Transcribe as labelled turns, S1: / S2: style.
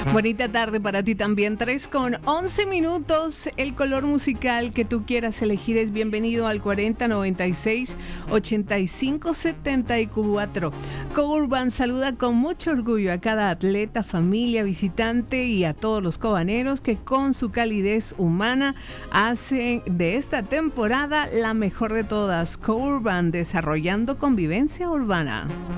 S1: Bonita tarde para ti también, 3:11. El color musical que tú quieras elegir es bienvenido al 4096-8574. Courban saluda con mucho orgullo a cada atleta, familia, visitante y a todos los cobaneros que con su calidez humana hacen de esta temporada la mejor de todas. Courban, desarrollando convivencia urbana.